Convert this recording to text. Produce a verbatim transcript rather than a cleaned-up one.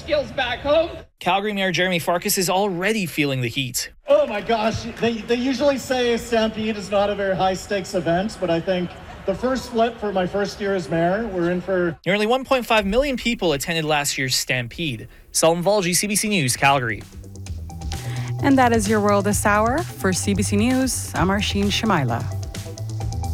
skills back home. Calgary Mayor Jeremy Farkas is already feeling the heat. Oh my gosh, they, they usually say Stampede is not a very high-stakes event, but I think the first flip for my first year as mayor, we're in for... Nearly one point five million people attended last year's Stampede. Salim Volji, C B C News, Calgary. And that is your world this hour. For C B C News, I'm Arsheen Shamaila.